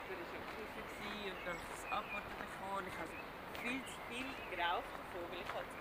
war schon kiffen und dann habe ich das Abwarten bekommen. Ich habe viel zu viel geraucht davon, weil ich halt